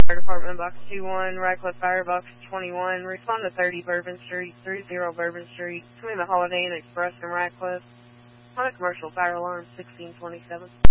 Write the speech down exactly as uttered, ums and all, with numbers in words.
Fire Department, Box two one, Radcliffe Fire, Box twenty-one. Respond to thirty Bourbon Street, thirty Bourbon Street, between the Holiday Inn Express and Radcliffe. On a commercial fire alarm, sixteen twenty-seven.